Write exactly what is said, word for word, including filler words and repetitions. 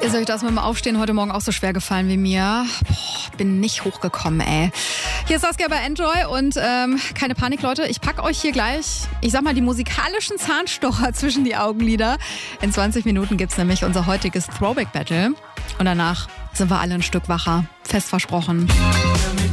Ist euch das mit dem Aufstehen heute Morgen auch so schwer gefallen wie mir? Boah, bin nicht hochgekommen, ey. Hier ist Saskia bei Enjoy und ähm, keine Panik, Leute. Ich pack euch hier gleich, ich sag mal, die musikalischen Zahnstocher zwischen die Augenlider. In zwanzig Minuten gibt's nämlich unser heutiges Throwback-Battle. Und danach sind wir alle ein Stück wacher. Fest versprochen.